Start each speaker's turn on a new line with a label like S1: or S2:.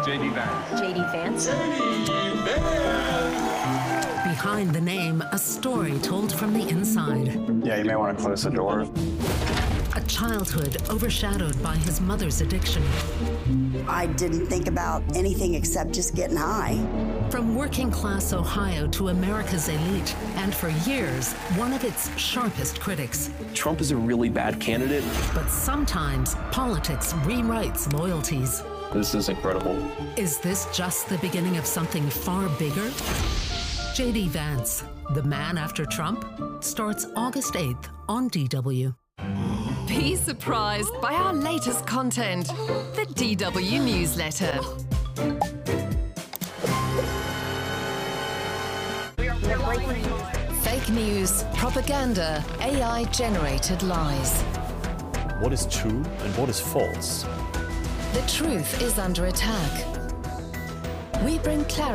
S1: J.D. Vance.
S2: J.D. Vance.
S3: Behind the name, a story told from the inside.
S4: Yeah, you may want to close the door.
S3: A childhood overshadowed by his mother's addiction.
S5: I didn't think about anything except just getting high.
S3: From working-class Ohio to America's elite, and for years, one of its sharpest critics.
S6: Trump is a really bad candidate.
S3: But sometimes, politics rewrites loyalties.
S6: This is incredible.
S3: Is this just the beginning of something far bigger? J.D. Vance, The Man After Trump, starts August 8th on DW.
S7: Be surprised by our latest content, the DW newsletter. Fake news, propaganda, AI-generated lies.
S8: What is true and what is false?
S7: The truth is under attack. We bring clarity